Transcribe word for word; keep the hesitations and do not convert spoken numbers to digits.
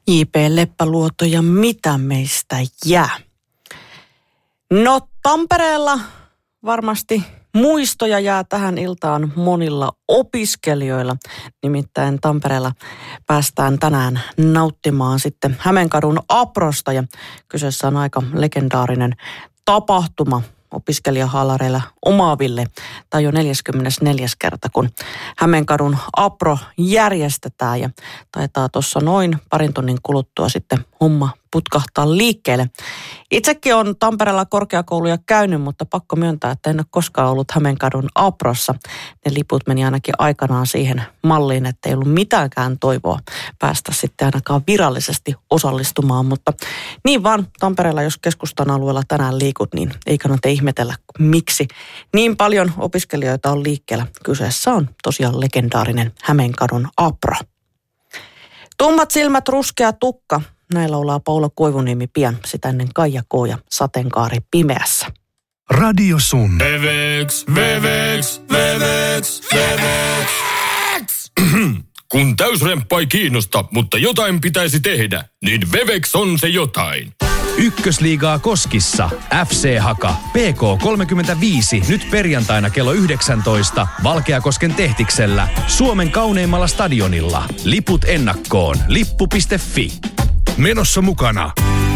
J P Leppäluoto ja mitä meistä jää? No Tampereella varmasti muistoja jää tähän iltaan monilla opiskelijoilla. Nimittäin Tampereella päästään tänään nauttimaan sitten Hämeenkadun Aprosta ja kyseessä on aika legendaarinen tapahtuma opiskelijahaalareilla omaaville. Tämä on jo neljäskymmenesneljäs kerta, kun Hämeenkadun Apro järjestetään ja taitaa tuossa noin parin tunnin kuluttua sitten homma putkahtaa liikkeelle. Itsekin on Tampereella korkeakouluja käynyt, mutta pakko myöntää, että en ole koskaan ollut Hämeenkadun Aprossa. Ne liput meni ainakin aikanaan siihen malliin, että ei ollut mitäänkään toivoa päästä sitten ainakaan virallisesti osallistumaan. Mutta niin vaan Tampereella, jos keskustan alueella tänään liikut, niin ei kannata ihmetellä, miksi niin paljon opiskelijoita on liikkeellä. Kyseessä on tosiaan legendaarinen Hämeenkadun Apro. Tummat silmät, ruskea tukka. Näin laulaa Paula Koivuniemi pian, sitä ennen Kaija K. ja Sateenkaari pimeässä. Radio Sun. Veveks, veveks, veveks, veveks. Kun täysremppa ei kiinnosta, mutta jotain pitäisi tehdä, niin Veveks on se jotain. Ykkösliigaa Koskissa. F C Haka. P K kolmekymmentäviisi. Nyt perjantaina kello yhdeksäntoista. Valkeakosken Tehtiksellä. Suomen kauneimmalla stadionilla. Liput ennakkoon. Lippu piste fi. Menossa mukana